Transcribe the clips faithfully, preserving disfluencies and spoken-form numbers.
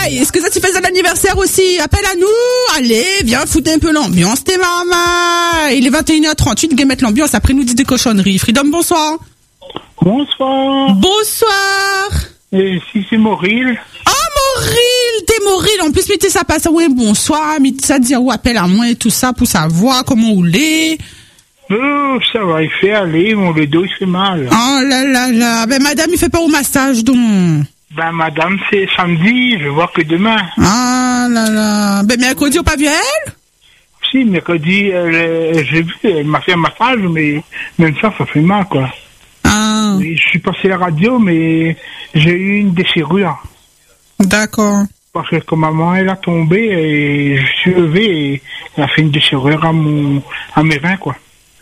Hey, est-ce que ça tu fais un anniversaire aussi? Appelle à nous. Allez, viens foutre un peu l'ambiance, t'es maman. Il est vingt et une heures trente-huit, viens mettre l'ambiance. Après nous dit des cochonneries. Freedom, bonsoir. Bonsoir. Bonsoir. Et si c'est Mauril. Oh, Mauril, t'es Mauril. En plus, mais ça passe, ouais, bonsoir. Mais ça dit, ou appelle à moi et tout ça pour savoir comment on l'est. Oh, ça va, il fait aller, mon le dos, il fait mal. Oh là là là. Ben, madame, il fait pas au massage, donc. Ben, madame, c'est samedi, je vais voir que demain. Ah là là. Ben, mercredi, on pas vu elle? Si, mercredi, elle, j'ai vu, elle m'a fait un massage, mais même ça, ça fait mal, quoi. Ah. Et je suis passé à la radio, mais j'ai eu une déchirure. D'accord. Parce que quand maman, elle a tombé, et je suis levé, et elle a fait une déchirure à mon, à mes reins, quoi.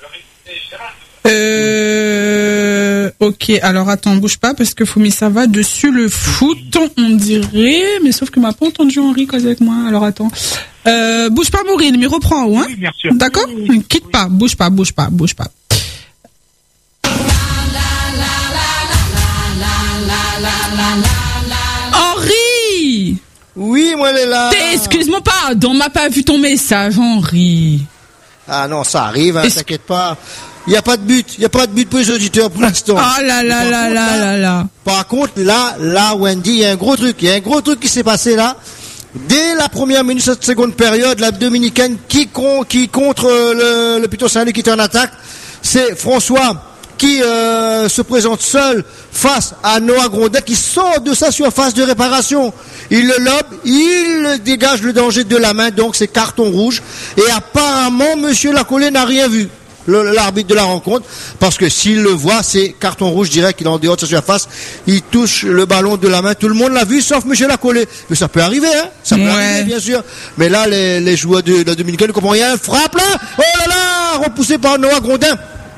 Euh, ok, alors attends, bouge pas, parce que Foumi, ça va dessus le foot, on dirait, mais sauf que m'a pas entendu Henri causer avec moi, alors attends. Euh, bouge pas, Maureen, mais reprends en haut, hein? Oui, bien sûr. D'accord? Oui, oui, oui. Quitte pas, bouge pas, bouge pas, bouge pas. Henri! Oui, moi, elle est là. T'es- Excuse-moi, pardon, on m'a pas vu ton message, Henri. Ah non, ça arrive, hein, Est-ce- t'inquiète pas. Il n'y a pas de but. Il n'y a pas de but pour les auditeurs pour l'instant. Oh là là Par là contre, là là là. Par contre, là, là, Wendy, il y a un gros truc. Il y a un gros truc qui s'est passé là. Dès la première minute de cette seconde période, la dominicaine qui, con, qui contre euh, le, le Piton Saint-Luc qui était en attaque, c'est François qui euh, se présente seul face à Noah Grondin qui sort de sa surface de réparation. Il le lobe, il dégage le danger de la main, donc c'est carton rouge. Et apparemment, Monsieur Lacollet n'a rien vu, le- l'arbitre de la rencontre, parce que s'il le voit, c'est carton rouge direct, il est en dehors de sa surface, il touche le ballon de la main, tout le monde l'a vu, sauf Monsieur Lacollet. Mais ça peut arriver, hein, ça peut Ouais. arriver, bien sûr. Mais là, les, les joueurs de la Dominicaine ne comprennent rien, frappe là, oh là là, repoussé par Noah Grondin.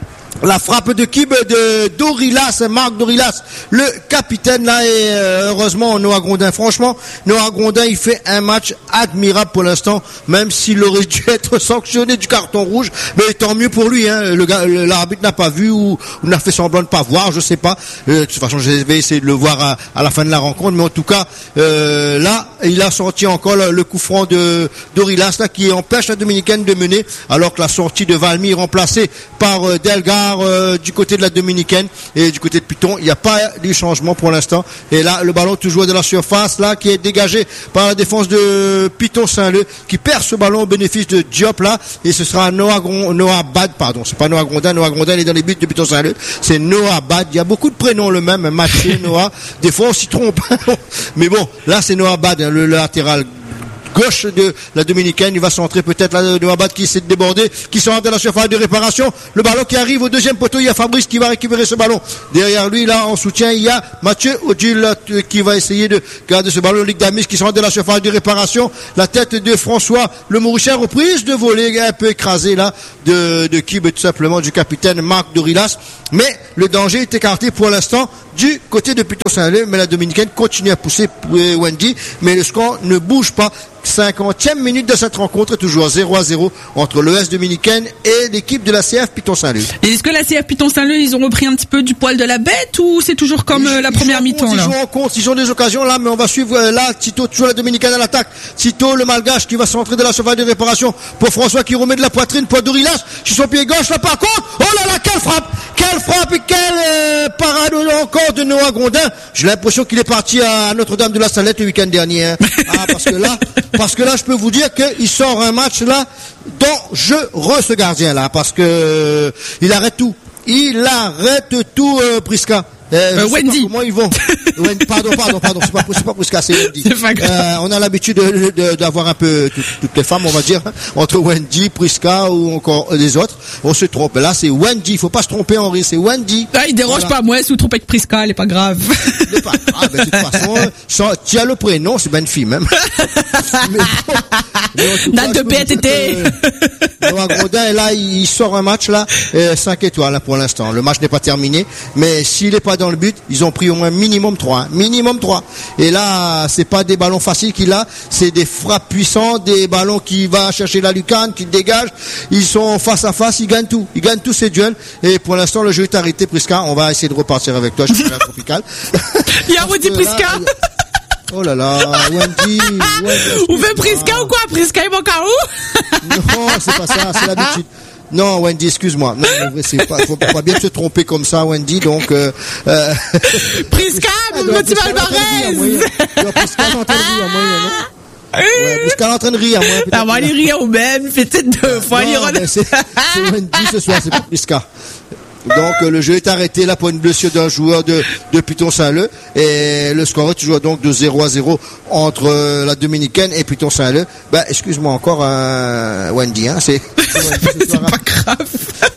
La frappe de Kib de Dorilas, Marc Dorilas, le capitaine là, et euh, heureusement Noah Grondin. Franchement, Noah Grondin, il fait un match admirable pour l'instant, même s'il aurait dû être sanctionné du carton rouge, mais tant mieux pour lui. Hein. Le gars, le- l'arbitre n'a pas vu ou, ou n'a fait semblant de pas voir, je sais pas. Euh, de toute façon, je vais essayer de le voir à, à la fin de la rencontre, mais en tout cas, euh, là, il a sorti encore le, le coup franc de Dorilas là, qui empêche la Dominicaine de mener, alors que la sortie de Valmy est remplacée par euh, Delgar euh, du côté de la Dominicaine et du côté de Piton. Il n'y a pas de changement pour l'instant. Et là, le ballon toujours de la surface là qui est dégagé par la défense de Piton Saint-Leu qui perd ce ballon au bénéfice de Diop là. Et ce sera Noah, Gron- Noah Bad, pardon, c'est pas Noah Grondin. Noah Grondin il est dans les buts de Piton Saint-Leu. C'est Noah Bad. Il y a beaucoup de prénoms le même, Mathieu, Noah. Des fois on s'y trompe. Mais bon, là c'est Noah Bad, hein, le, le latéral gauche de la Dominicaine. Il va centrer peut-être là de Abad qui s'est débordé, qui sort de la surface de réparation. Le ballon qui arrive au deuxième poteau. Il y a Fabrice qui va récupérer ce ballon. Derrière lui, là, en soutien, il y a Mathieu Odile qui va essayer de garder ce ballon. Ligue d'Amis qui sort de la surface de réparation. La tête de François Le Mauricien, reprise de volée un peu écrasée là de, de Kib, tout simplement, du capitaine Marc Dorilas. Mais le danger est écarté pour l'instant du côté de Piton Saint-Leu. Mais la Dominicaine continue à pousser pour Wendy. Mais le score ne bouge pas. cinquantième minute de cette rencontre, toujours zéro à zéro entre l'E S dominicaine et l'équipe de la C F Piton Saint-Leu. Et est-ce que la C F Piton Saint-Leu, ils ont repris un petit peu du poil de la bête ou c'est toujours comme Ils- euh, la ils première jouent en mi-temps compte, là? Ils jouent en compte, ils ont des occasions là, mais on va suivre euh, là, Tito, toujours la Dominicaine à l'attaque. Tito, le Malgache, qui va s'entrer de la surface de réparation pour François qui remet de la poitrine pour Dorilas, sur son pied gauche là par contre. Oh là là, quelle frappe! Quelle frappe et quelle euh, parade encore de Noah Grondin. J'ai l'impression qu'il est parti à Notre-Dame de la Salette le week-end dernier. Hein. Ah, parce que là, parce que là, je peux vous dire qu'il sort un match là dangereux ce gardien là, parce que euh, il arrête tout. Il arrête tout, euh, Prisca. Euh, Euh, je sais pas Wendy. comment ils vont. Wendy, pardon, pardon, pardon, c'est pas, c'est pas Prisca, c'est Wendy. C'est pas grave. Euh, on a l'habitude de- de- d'avoir un peu tout- toutes les femmes, on va dire, hein, entre Wendy, Prisca ou encore les autres. On se trompe. Là, c'est Wendy. Il faut pas se tromper, Henri. C'est Wendy. Ah, il dérange Voilà. pas, moi, sous trop avec Prisca, elle est pas grave. C'est pas grave, mais de toute façon, sans- tu as le prénom, c'est bien une fille même. Mais bon, mais en tout Date cas, de je peux vous dire P T T. que Noah Grondin, et là, il sort un match là, euh, cinq étoiles hein, pour l'instant. Le match n'est pas terminé, mais s'il n'est pas dans le but, ils ont pris au moins minimum trois, hein, minimum trois. Et là, c'est pas des ballons faciles qu'il a, c'est des frappes puissantes, des ballons qui va chercher la lucarne, qui dégagent. Ils sont face à face, ils gagnent tout, ils gagnent tous ces duels. Et pour l'instant, le jeu est arrêté, Prisca. On va essayer de repartir avec toi. Je suis la tropicale. Il y a Parce Rudy que là, Prisca. Oh là là, Wendy. Ou fait Prisca ou quoi? Prisca il manque à où? Non, c'est pas ça, c'est l'habitude. Non, Wendy, excuse-moi. Non, mais c'est pas, faut pas bien se tromper comme ça, Wendy, donc, euh, euh... Prisca, mon petit Malvarez! Prisca est en train de rire à moi, non? Ouais, Prisca est en train de rire à moi. Ah, moi, il rire au même, peut-être deux fois, il rire. C'est Wendy ce soir, c'est pas Prisca. Donc euh, le jeu est arrêté là pour une blessure d'un joueur de, de Python-Saint-Leu et le score est toujours donc de zéro à zéro entre euh, la Dominicaine et Python-Saint-Leu. Ben excuse-moi encore euh, Wendy, hein, c'est c'est, c'est pas grave.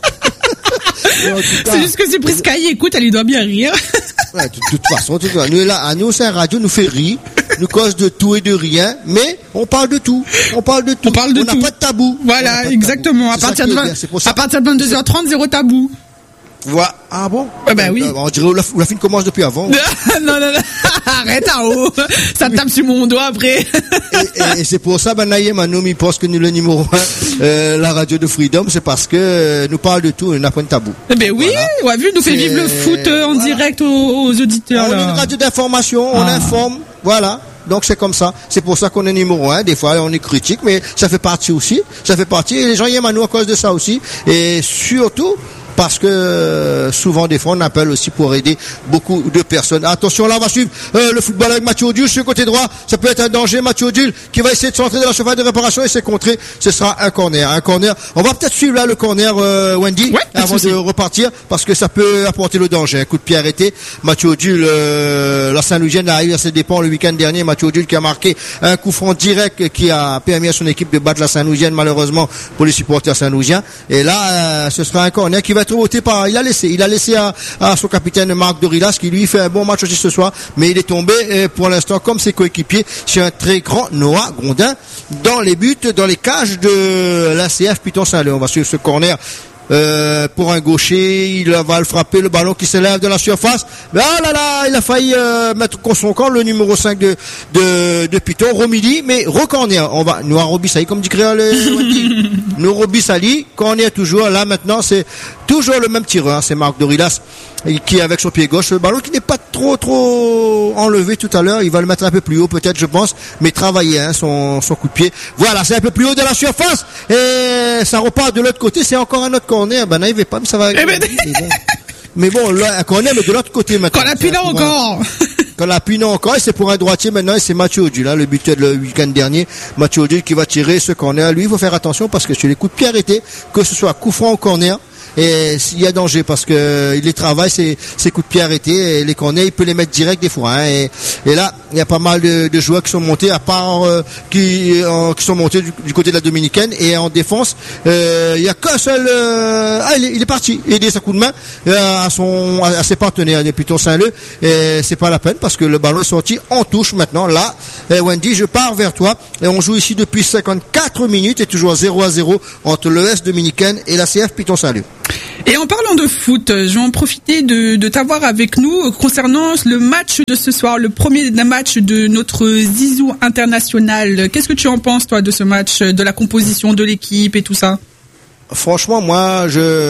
C'est juste que c'est Prisca, écoute, elle lui doit bien rire. Ouais, de, de toute façon, de toute façon, nous là, à nous c'est un radio, nous fait rire, nous cause de tout et de rien, mais on parle de tout, on parle de tout, on parle de on tout. n'a pas de tabou. Voilà, exactement. À partir de vingt, à partir de vingt-deux heures trente, zéro tabou. Voilà. Ah bon? Ah ben oui. On dirait que la fin commence depuis avant. non, non, non. Arrête à haut. Ça tape sur mon doigt après. et, et, et c'est pour ça, ben, Naïm Anoum, pense que nous, le numéro un, euh, la radio de Freedom, c'est parce que euh, nous parle de tout et nous n'a pas de tabou. Eh ben oui, voilà. On a vu, nous fait vivre le foot euh, en voilà. direct aux, aux auditeurs. On là. est une radio d'information, on ah. informe, voilà. Donc c'est comme ça. C'est pour ça qu'on est numéro un. Des fois on est critique, mais ça fait partie aussi. Ça fait partie. Et les gens aiment à nous à cause de ça aussi. Et surtout, parce que souvent des fois on appelle aussi pour aider beaucoup de personnes. Attention, là on va suivre euh, le football avec Mathieu Odile sur le côté droit. Ça peut être un danger. Mathieu Odile qui va essayer de s'entrer dans la surface de réparation et c'est contré. Ce sera un corner. Un corner. On va peut-être suivre là le corner euh, Wendy ouais, avant de repartir parce que ça peut apporter le danger. Un coup de pied arrêté. Mathieu Odile, euh, la Saint-Louisienne a eu à ses dépens le week-end dernier. Mathieu Odile qui a marqué un coup franc direct qui a permis à son équipe de battre la Saint-Louisienne malheureusement pour les supporters saint-louisiens. Et là, euh, ce sera un corner qui va être voté par, il a laissé, il a laissé à, à son capitaine Marc Dorilas qui lui fait un bon match aussi ce soir, mais il est tombé euh, pour l'instant comme ses coéquipiers sur un très grand Noah Grondin dans les buts, dans les cages de l'A C F Python-Saint-Leu. On va suivre ce corner. Euh, pour un gaucher, il va le frapper, le ballon qui s'élève de la surface. Mais ah là là, il a failli euh, mettre contre son camp le numéro cinq de de, de Python, Romilly, mais re-corner. On va Noir Robissali, comme dit Créole. Nous Robissali, corner toujours. Là maintenant, c'est toujours le même tireur. Hein, c'est Marc Dorilas qui avec son pied gauche, le ballon qui n'est pas trop trop enlevé tout à l'heure. Il va le mettre un peu plus haut, peut-être, je pense, mais travailler hein, son son coup de pied. Voilà, c'est un peu plus haut de la surface et ça repart de l'autre côté. C'est encore un autre corner. Ben non, il va pas, mais ça va. Eh ben... mais bon, là, un corner, mais de l'autre côté maintenant. Quand l'appui non encore. Quand l'appui non encore, et c'est pour un droitier maintenant, et c'est Mathieu Odile, hein, le buteur le week-end dernier. Mathieu Odile qui va tirer ce corner. Lui, il faut faire attention parce que sur les coups de pied arrêtés, que ce soit coup franc ou corner, et s'il y a danger parce que il les travaille ses, ses coups de pied arrêtés et les corners il peut les mettre direct des fois hein, et, et là il y a pas mal de, de joueurs qui sont montés à part euh, qui, euh, qui sont montés du, du côté de la Dominicaine et en défense euh, il y a qu'un seul euh, ah il est, il est parti aider sa coup de main euh, à son à, à ses partenaires des Python-Saint-Leu et c'est pas la peine parce que le ballon est sorti en touche maintenant là et Wendy je pars vers toi et on joue ici depuis cinquante-quatre minutes et toujours zéro à zéro entre l'E S Dominicaine et la C F Python-Saint-Leu. Et en parlant de foot, je vais en profiter de, de t'avoir avec nous concernant le match de ce soir, le premier match de notre Zizou international. Qu'est-ce que tu en penses, toi, de ce match, de la composition de l'équipe et tout ça? Franchement, moi,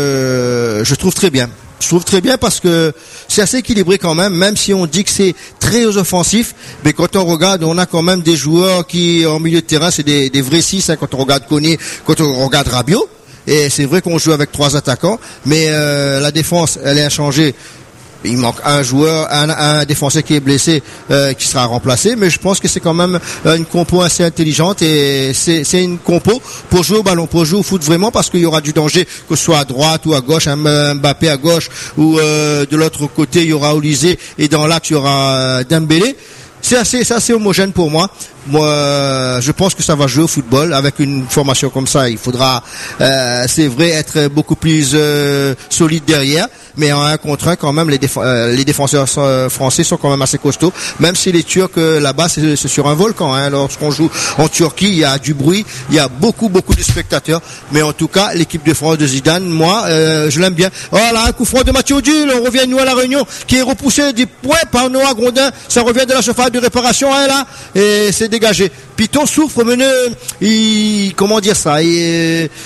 je, je trouve très bien. Je trouve très bien parce que c'est assez équilibré quand même, même si on dit que c'est très offensif, mais quand on regarde, on a quand même des joueurs qui, en milieu de terrain, c'est des, des vrais six, hein, quand on regarde Koné, quand on regarde Rabiot. Et c'est vrai qu'on joue avec trois attaquants, mais euh, la défense, elle est inchangée. Il manque un joueur, un, un défenseur qui est blessé, euh, qui sera remplacé, mais je pense que c'est quand même une compo assez intelligente et c'est, c'est une compo pour jouer au ballon, pour jouer au foot vraiment, parce qu'il y aura du danger, que ce soit à droite ou à gauche, un Mbappé à gauche, ou euh, de l'autre côté il y aura Olysée et dans l'axe il y aura Dembélé. C'est assez, c'est assez homogène pour moi. Moi, je pense que ça va jouer au football avec une formation comme ça. Il faudra, euh, c'est vrai, être beaucoup plus euh, solide derrière. Mais en un contre un, quand même, les, déf- euh, les défenseurs euh, français sont quand même assez costauds. Même si les Turcs, euh, là-bas, c'est, c'est sur un volcan. Hein. Lorsqu'on joue en Turquie, il y a du bruit, il y a beaucoup, beaucoup de spectateurs. Mais en tout cas, l'équipe de France de Zidane, moi, euh, je l'aime bien. Voilà, un coup franc de Mathieu Odile. On revient, nous, à la Réunion, qui est repoussé du point par Noah Grondin. Ça revient de la surface de réparation, hein, là. Et c'est dégagé. Python souffre, mais ne, il, comment dire ça, il,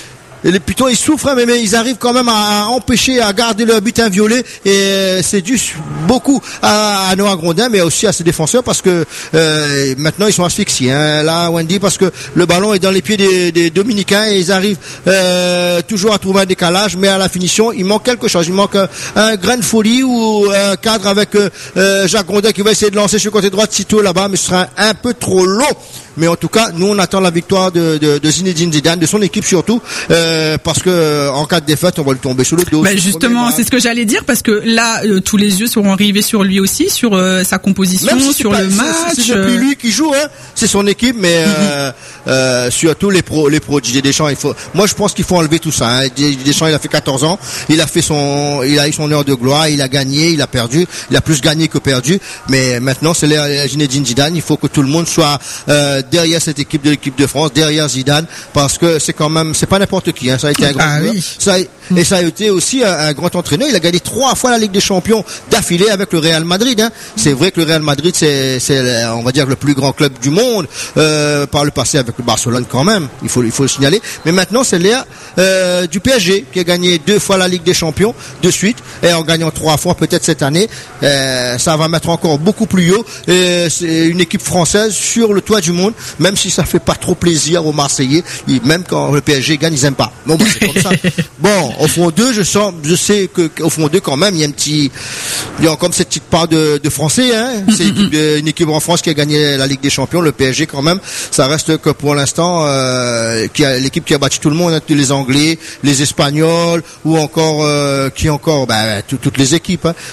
les Pitons, ils souffrent, hein, mais, mais ils arrivent quand même à, à empêcher, à garder leur but inviolé. Et euh, c'est dû beaucoup à, à Noah Grondin, mais aussi à ses défenseurs, parce que euh, maintenant ils sont asphyxiés. Hein, là, Wendy, parce que le ballon est dans les pieds des, des Dominicains et ils arrivent euh, toujours à trouver un décalage, mais à la finition, il manque quelque chose. Il manque un, un grain de folie ou un cadre avec euh, Jacques Grondin qui va essayer de lancer sur le côté droit de sitôt là-bas, mais ce sera un, un peu trop long. Mais en tout cas, nous on attend la victoire de, de, de Zinedine Zidane, de son équipe surtout, euh, parce que en cas de défaite, on va lui tomber sur le dos. Ben justement, c'est ce que j'allais dire, parce que là, euh, tous les yeux seront rivés sur lui aussi, sur euh, sa composition, si sur pas, le match. C'est, c'est plus lui qui joue, hein. C'est son équipe, mais mm-hmm. euh, euh, surtout les pros, les pros. Didier Deschamps, il faut. Moi, je pense qu'il faut enlever tout ça. Hein. Didier Deschamps, il a fait quatorze ans, il a fait son, il a eu son heure de gloire, il a gagné, il a perdu, il a plus gagné que perdu. Mais maintenant, c'est l'ère Zinedine Zidane. Il faut que tout le monde soit euh, derrière cette équipe de l'équipe de France, derrière Zidane, parce que c'est quand même, c'est pas n'importe qui, hein. Ça a été un grand ah, oui. ça a, et ça a été aussi un, un grand entraîneur. Il a gagné trois fois la Ligue des Champions d'affilée avec le Real Madrid, hein. C'est vrai que le Real Madrid, c'est, c'est, on va dire, le plus grand club du monde, euh, par le passé avec le Barcelone quand même. Il faut, il faut le signaler. Mais maintenant, c'est l'ère, euh, du P S G, qui a gagné deux fois la Ligue des Champions de suite, et en gagnant trois fois peut-être cette année, euh, ça va mettre encore beaucoup plus haut. Et c'est une équipe française sur le toit du monde, même si ça fait pas trop plaisir aux Marseillais, même quand le P S G gagne, ils aiment pas. Bon, bah, c'est comme ça. Bon, au fond d'eux, je sens, je sais que, au fond d'eux, quand même, il y a un petit, il y a comme cette petite part de, de Français, hein. C'est une équipe, une équipe en France qui a gagné la Ligue des Champions, le P S G quand même. Ça reste que pour l'instant, euh, qui a, l'équipe qui a battu tout le monde, hein, les Anglais, les Espagnols, ou encore, euh, qui encore, bah, tout, toutes les équipes, hein.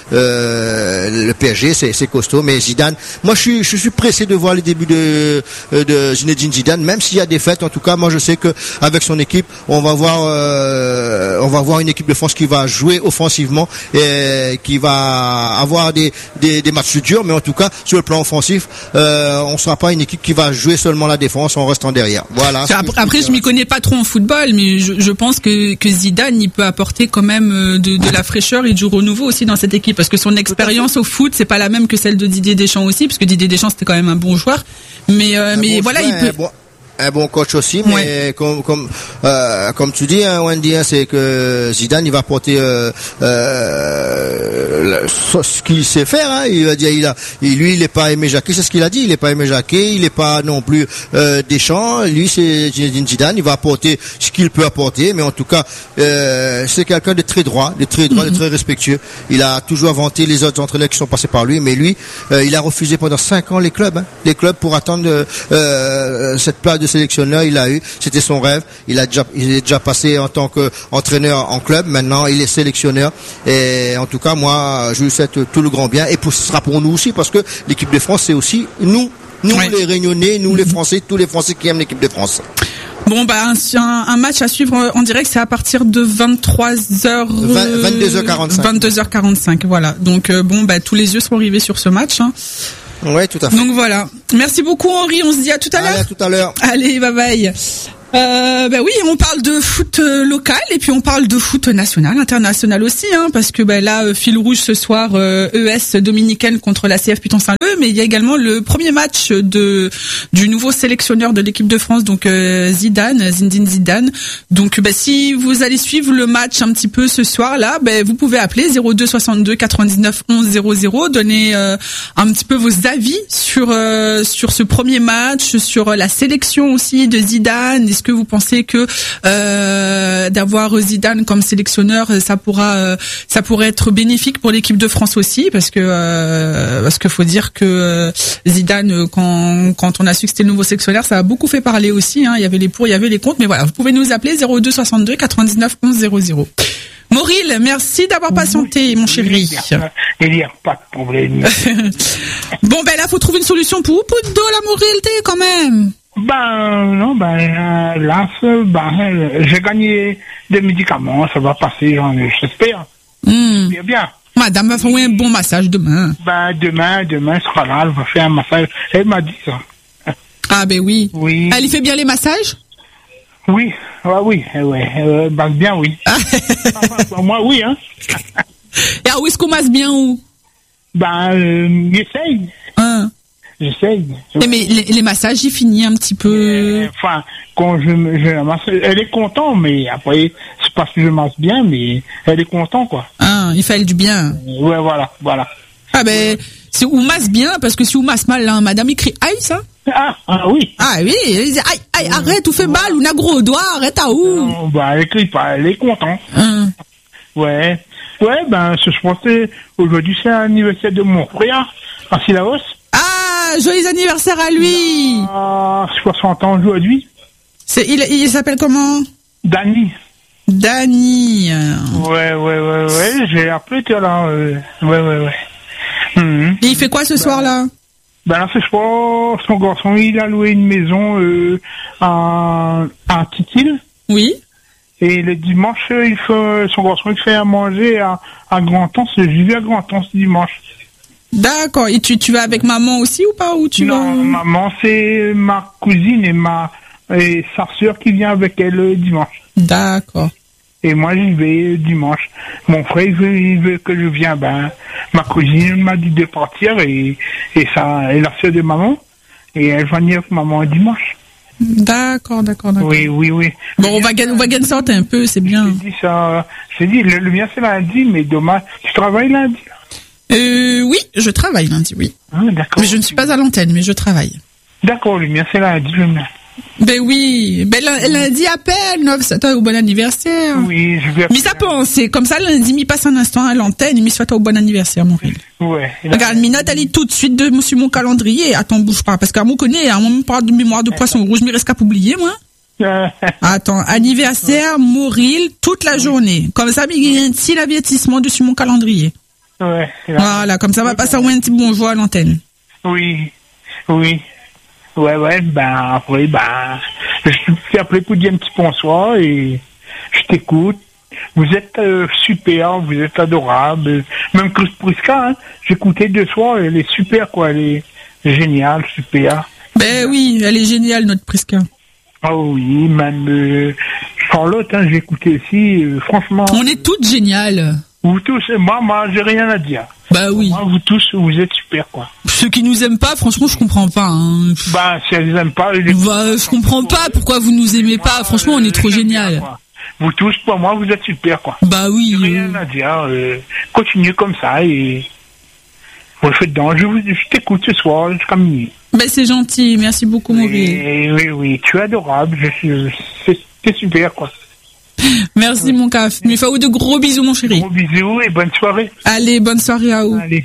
Euh, le P S G, c'est, c'est costaud, mais Zidane, moi, je suis, je suis pressé de voir les débuts de, de Zinedine Zidane, même s'il y a des fêtes. En tout cas, moi, je sais que avec son équipe, on va voir, euh, on va voir une équipe de France qui va jouer offensivement et qui va avoir des, des, des matchs durs, mais en tout cas, sur le plan offensif, euh, on sera pas une équipe qui va jouer seulement la défense en restant derrière. Voilà. Après, après je m'y connais pas trop en football, mais je, je pense que, que Zidane, il peut apporter quand même de, de la fraîcheur et du renouveau aussi dans cette équipe, parce que son expérience au foot, c'est pas la même que celle de Didier Deschamps aussi, parce que Didier Deschamps, c'était quand même un bon joueur. Mais, euh, mais bon, voilà, il peut. Bon. Un bon coach aussi, mais ouais. comme comme euh, comme tu dis, hein, Wendy, hein, c'est que Zidane, il va porter euh, euh, ce qu'il sait faire. Hein, il va dire, il a, il, lui, il est pas Aimé Jacquet, c'est ce qu'il a dit. Il est pas Aimé Jacquet, il est pas non plus euh, Deschamps. Lui, c'est Zinedine Zidane. Il va apporter ce qu'il peut apporter, mais en tout cas, euh, c'est quelqu'un de très droit, de très droit, mm-hmm. de très respectueux. Il a toujours inventé les autres entraîneurs qui sont passés par lui, mais lui, euh, il a refusé pendant cinq ans les clubs, hein, les clubs pour attendre euh, cette place de sélectionneur. Il a eu, c'était son rêve. Il a déjà, il est déjà passé en tant qu'entraîneur en club. Maintenant, il est sélectionneur. Et en tout cas, moi, je lui souhaite tout le grand bien. Et pour, ce sera pour nous aussi, parce que l'équipe de France, c'est aussi nous, nous ouais. les Réunionnais, nous les Français, tous les Français qui aiment l'équipe de France. Bon, bah, un, un match à suivre en direct, c'est à partir de vingt-trois heures, vingt-deux heures quarante-cinq. vingt-deux heures quarante-cinq, voilà. Donc, euh, bon, bah, tous les yeux seront rivés sur ce match, hein. Ouais, tout à fait. Donc voilà. Merci beaucoup Henri, on se dit à tout à l'heure. Allez, à tout à l'heure. Allez, bye bye. Euh, ben oui, on parle de foot euh, local et puis on parle de foot national, international aussi, hein, parce que ben là, euh, fil rouge ce soir, euh, E S dominicaine contre la C F Piton Saint-Leu, mais il y a également le premier match de du nouveau sélectionneur de l'équipe de France, donc euh, Zidane, Zinedine Zidane. Donc ben si vous allez suivre le match un petit peu ce soir là, ben vous pouvez appeler zéro deux soixante-deux quatre-vingt-dix-neuf onze zéro zéro, donner euh, un petit peu vos avis sur euh, sur ce premier match, sur la sélection aussi de Zidane. Est-ce que vous pensez que euh, d'avoir Zidane comme sélectionneur, ça pourra, euh, ça pourrait être bénéfique pour l'équipe de France aussi, parce que euh, parce qu'il faut dire que euh, Zidane, quand quand on a su que c'était le nouveau sélectionneur, ça a beaucoup fait parler aussi. Hein, il y avait les pour, il y avait les contre, mais voilà, vous pouvez nous appeler zéro deux soixante-deux quatre-vingt-dix-neuf onze zéro zéro. Mauril, merci d'avoir patienté, mon chéri. Il n'y a pas de problème. Bon, ben là, faut trouver une solution pour pour de la Maurilté quand même. Ben, non, ben, euh, là, ben, euh, j'ai gagné des médicaments, ça va passer, j'en ai, j'espère. Mm. Bien, bien. Madame va faire un bon massage demain. Ben, demain, demain, ce sera là, elle va faire un massage. Elle m'a dit ça. Ah, ben oui. Oui. Elle y fait bien les massages? Oui, ouais, oui, ouais, euh, ben, bien, oui. Enfin, moi, oui, hein. Et où est-ce qu'on masse bien où? Ben, euh, j'essaye. Hein? j'essaye. Mais, mais les, les massages, ils finissent un petit peu. Enfin, quand je, me- je la masse, elle est contente, mais après, c'est parce que je masse bien, mais elle est contente, quoi. Ah, il fait du bien. Ouais, voilà, voilà. Ah ben, si vous masse bien, parce que si vous masse mal, là, madame, il crie aïe, ça. Ah, ah oui. Ah oui, il dit aïe, aïe, arrête, tout fait mal, ou n'a gros doigt, arrête à où? Non, bah, elle crie pas, elle est contente. Hein. Ouais. Ouais, ben, ce, je pensais, aujourd'hui, c'est l'anniversaire de mon frère, à Silaos. Ah, joyeux anniversaire à lui. À soixante ans aujourd'hui. C'est, il, il s'appelle comment? Dani. Dany. Ouais, ouais, ouais, ouais, j'ai appelé tout à l'heure. Euh, ouais, ouais, ouais. Mhm. Et il fait quoi ce soir-là? Ben là, ce soir, son garçon, il a loué une maison euh, à, à Titil. Oui. Et le dimanche, il fait, son garçon, il fait à manger à, à Grand-Anse. Je vais à Grand-Anse dimanche. D'accord. Et tu, tu vas avec maman aussi ou pas? Ou tu non, vas... maman, c'est ma cousine et ma et sa sœur qui vient avec elle euh, dimanche. D'accord. Et moi, j'y vais euh, dimanche. Mon frère, il veut, il veut que je vienne. Ben, ma cousine m'a dit de partir et, et ça, et la sœur de maman. Et elle va venir avec maman dimanche. D'accord, d'accord, d'accord. Oui, oui, oui. Bon, on va, gagner- on va gagner sorte un peu, c'est bien. J'ai dit ça, j'ai dit, le, le mien c'est lundi, mais dommage. Tu travailles lundi? Euh, oui, je travaille lundi, oui. Ah, d'accord. Mais je ne suis pas à l'antenne, mais je travaille. D'accord, le mien c'est lundi, le mien. Ben oui, ben l- lundi appelle, neuf, ça toi au bon anniversaire. Oui, je vais. Mais ça pensez, comme ça lundi, mi passe un instant à l'antenne, et mi soit au bon anniversaire, mon fils. Ouais. Regarde, Minot, elle est tout de suite de sur mon calendrier. Attends, bouge pas, parce qu'à mon connaît, à mon parle de mémoire de poisson rouge, mais reste qu'à oublier, moi. Attends, anniversaire, Mauril, toute la journée. Comme ça, il y a un petit avertissement dessus mon calendrier. Ouais. Voilà, comme ça, va passer un petit bonjour à l'antenne. Oui, oui. Ouais, ouais, ben, après, ben, je t'ai appelé pour dire un petit bonsoir et je t'écoute. Vous êtes euh, super, vous êtes adorable. Même Chris Priska, hein, j'écoutais deux soirs, elle est super, quoi, elle est géniale, super. Ben oui, elle est géniale, notre Priska. Ah oui, même euh, Charlotte, hein, j'ai écouté aussi, euh, franchement. On est toutes géniales. Vous tous, moi, moi, j'ai rien à dire. Bah oui. Moi, vous tous, vous êtes super, quoi. Ceux qui nous aiment pas, franchement, je comprends pas. Hein. Bah, si elles aiment pas, les... Bah, je comprends pas pourquoi vous nous aimez pas. Franchement, on est trop génial. Vous tous, pour moi, vous êtes super, quoi. Bah oui. Rien euh... à dire. Euh, continuez comme ça et vous le faites dedans. Je, vous, je t'écoute ce soir jusqu'à minuit. Ben c'est gentil. Merci beaucoup, Maurice. Oui, oui, oui. Tu es adorable. Je suis, c'est, c'est super, quoi. Merci, oui. Mon caf. Mais fais de gros bisous, mon chéri. Gros bisous et bonne soirée. Allez, bonne soirée à vous. Allez.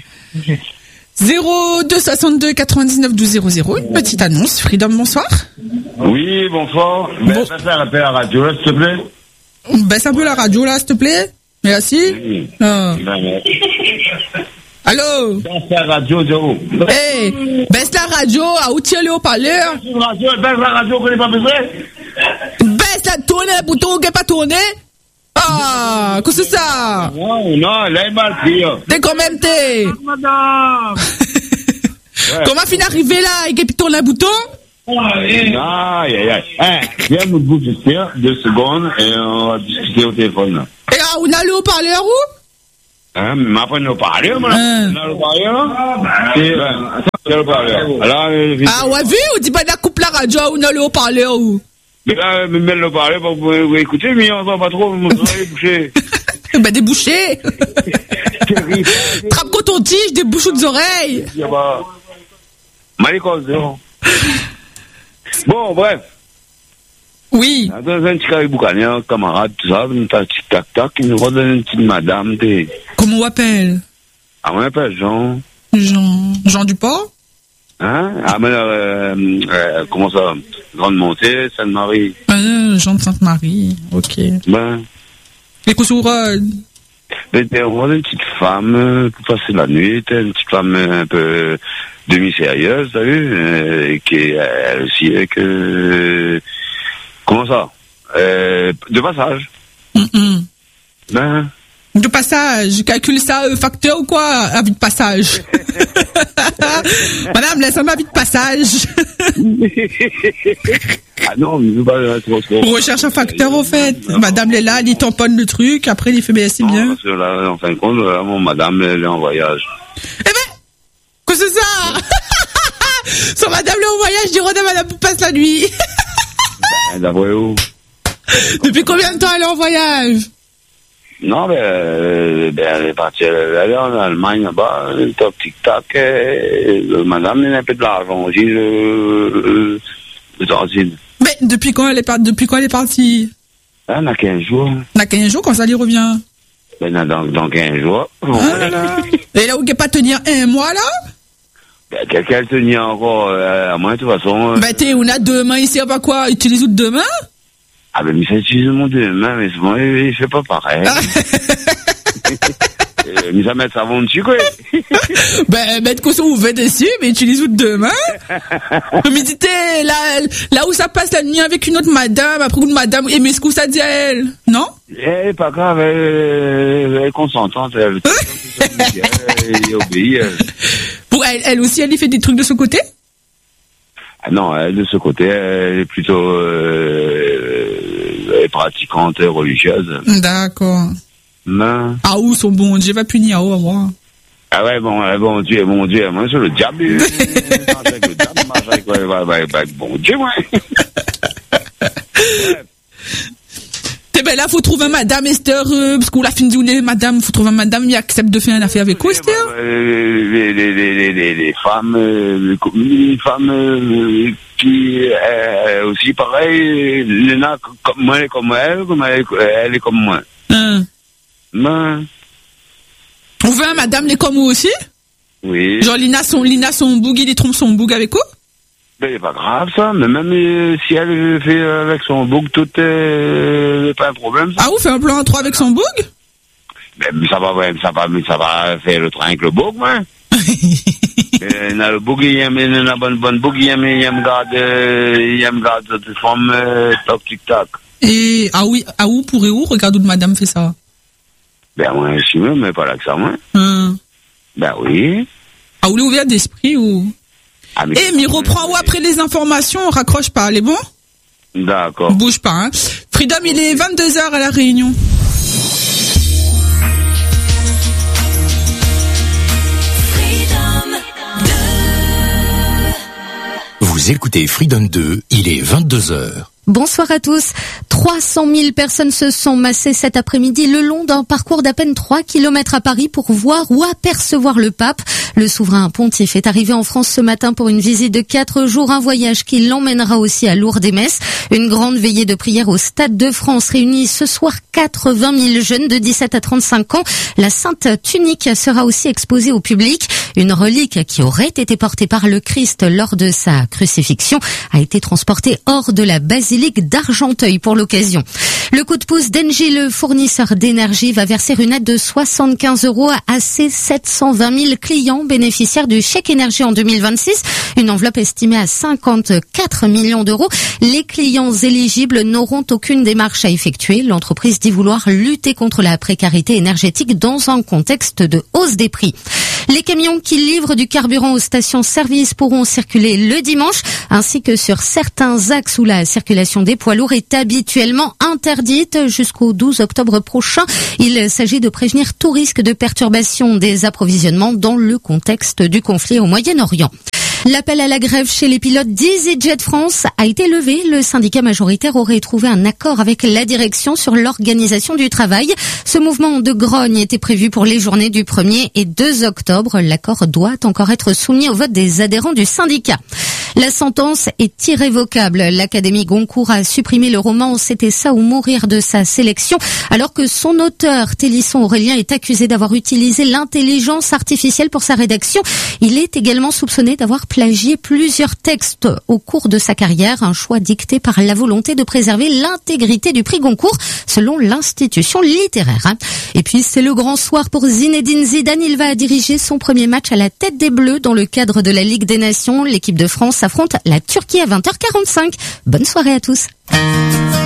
zéro deux soixante-deux quatre-vingt-dix-neuf douze zéro zéro. Une petite annonce. Freedom, bonsoir. Oui, bonsoir. Ben, bon. Ça fait un appel à la radio, là, s'il te plaît. Baisse un peu la radio, là, s'il te plaît. Merci. Oui. Ah. Ben, allô? Baisse la radio, Zéro. Hey, baisse la radio, à où tiens le haut-parleur? Baisse la radio, baisse la radio, qu'on n'est pas besoin. Baisse la tourner, bouton, qui n'est pas tourné? Ah, qu'est-ce que c'est ça? Non, non, là, il m'a pris. T'es quand même, t'es. Madame. Ouais. Comment fin arriver là, et puis tourne le bouton? Aïe, aïe, aïe. Hein, viens nous bouger deux secondes et on va discuter au téléphone. Et ah, on a le haut-parleur où? Hein, mais après, on a parlé, moi. Hein. On a le haut-parleur. C'est, ben, c'est le haut-parleur. Alors, euh, ah, ouais, vu, on dit pas de la coupe la radio, on a le haut-parleur où? Mais là, mais le haut-parleur, vous pouvez écouter, mais on entend pas trop, vous allez boucher. Ben, des bouchées. Trappe coton-tige, des bouchons des oreilles. Malécole, zéro. Bon, bref. Oui. Dans un petit cariboucané, un camarade, tout ça, un petit tac-tac, il nous redonne une petite madame. Des... Comment on appelle? Ah, on appelle Jean. Jean. Jean Duport? Hein? Ah, mais euh, euh, comment ça? Grande Montée, Sainte-Marie. Euh, Jean de Sainte-Marie, ok. Ben. Les Coussourodes? Ben, on a une petite femme euh, pour passer la nuit, une petite femme un peu demi-sérieuse, t'as vu? Euh, qui est elle aussi avec. Euh, comment ça? Euh, de passage. Mm-mm. Ben. De passage, calcule ça, euh, facteur ou quoi, avis de passage? Madame, laisse-moi avis de passage. Ah non, mais pas trop trop. On recherche un facteur, au fait. Non. Madame, elle est là, elle tamponne le truc, après, il fait, ben, c'est bien. Parce que là, en fin de compte, là, mon madame, elle est en voyage. Eh ben, qu'est-ce que c'est ça? Sur madame le en voyage, dis Roda madame passe la nuit. Ben, d'après où? Depuis combien de temps elle est en voyage? Non, ben, euh, ben, elle est partie, elle est en Allemagne, là-bas, toc, tic, tac, euh, madame, elle a un peu de l'argent aussi, le, le tartine. Mais depuis quand elle est partie, depuis quand elle est partie? Ah, on a quinze jours. On a quinze jours, quand ça lui revient? Ben, dans, dans quinze jours. Bon, Ah, voilà. et là, vous ne pouvez pas tenir un mois, là? Ben, quelqu'un le tenir encore, euh, à moi, de toute façon. Euh... Ben, t'es, on a deux mains ici, pas quoi? Utilise ou deux mains? Ah, ben, mais ça utilise mon deux mains, mais souvent, il fait pas pareil. Ah. euh, mais ça met savon dessus, quoi. Ben, mettre quoi ça ouvert dessus, mais utilise ou deux mains? Mais dites, là, là où ça passe la nuit avec une autre madame, après une madame, et mais ce que ça dit à elle? Non? Elle est pas grave, elle, elle est consentante, elle, elle obéit. Elle. Pour elle, elle aussi, elle y fait des trucs de ce côté? Ah non, elle, de ce côté, elle est plutôt euh, elle est pratiquante, religieuse. D'accord. Mais... Ah où son bon Dieu va punir, oh, à voir. Ah ouais, bon, bon Dieu, bon Dieu, moi, c'est le diable. Le diable, marche avec bon Dieu, moi. Eh ben là, faut trouver un madame, Esther, euh, parce qu'on l'a fini de dire, madame, faut trouver un madame qui accepte de faire une affaire avec vous, Esther. Les, les, les, les, les femmes, euh, les femmes euh, qui, euh, aussi pareil, il y en a comme moi, elle est comme elle, comme elle, elle est comme moi. Hein. Mais... On veut un madame, les comme vous aussi? Oui. Genre, Lina, son, Lina, son boug, il trompe son boug avec vous? Ben, c'est pas grave, ça. Mais même euh, si elle fait euh, avec son bouc, tout est euh, pas un problème, ça. Ah, vous faites un plan à trois avec son boug? Ben, ça va, ça va, ça va faire le train avec le bouc, moi. Il y a le bouc, il y a une bonne, bonne bouc, il y a, il y a, garde, il y a, garde, de forme, euh, toc, tic, tac. Et, ah oui, ah où, pour et où, regarde où madame fait ça? Ben, moi, je suis même, mais pas là que ça, moi. Hum. Ben oui. Ah, vous l'avez ouvert d'esprit ou? Ah, mais Eh, mais reprends où après les informations, on raccroche pas, elle est bon? D'accord. Bouge pas, hein. Freedom, il est vingt-deux heures à la Réunion. Vous écoutez Freedom deux, il est vingt-deux heures. Bonsoir à tous. trois cent mille personnes se sont massées cet après-midi le long d'un parcours d'à peine trois kilomètres à Paris pour voir ou apercevoir le pape. Le souverain pontife est arrivé en France ce matin pour une visite de quatre jours, un voyage qui l'emmènera aussi à Lourdes et Metz. Une grande veillée de prière au Stade de France réunit ce soir quatre-vingt mille jeunes de dix-sept à trente-cinq ans. La Sainte Tunique sera aussi exposée au public. Une relique qui aurait été portée par le Christ lors de sa crucifixion a été transportée hors de la basilique d'Argenteuil pour l'occasion. Le coup de pouce d'Engie, le fournisseur d'énergie, va verser une aide de soixante-quinze euros à ses sept cent vingt mille clients bénéficiaires du chèque énergie en deux mille vingt-six. Une enveloppe estimée à cinquante-quatre millions d'euros. Les clients éligibles n'auront aucune démarche à effectuer. L'entreprise dit vouloir lutter contre la précarité énergétique dans un contexte de hausse des prix. Les camions qui livrent du carburant aux stations-service pourront circuler le dimanche, ainsi que sur certains axes où la circulation des poids lourds est habituellement interdite jusqu'au douze octobre prochain. Il s'agit de prévenir tout risque de perturbation des approvisionnements dans le contexte du conflit au Moyen-Orient. L'appel à la grève chez les pilotes d'EasyJet France a été levé. Le syndicat majoritaire aurait trouvé un accord avec la direction sur l'organisation du travail. Ce mouvement de grogne était prévu pour les journées du premier et deux octobre. L'accord doit encore être soumis au vote des adhérents du syndicat. La sentence est irrévocable. L'Académie Goncourt a supprimé le roman « C'était ça ou mourir » de sa sélection, alors que son auteur, Télisson Aurélien, est accusé d'avoir utilisé l'intelligence artificielle pour sa rédaction. Il est également soupçonné d'avoir plagié plusieurs textes au cours de sa carrière, un choix dicté par la volonté de préserver l'intégrité du prix Goncourt, selon l'institution littéraire. Et puis c'est le grand soir pour Zinedine Zidane. Il va diriger son premier match à la tête des Bleus dans le cadre de la Ligue des Nations. L'équipe de France affronte la Turquie à vingt heures quarante-cinq. Bonne soirée à tous.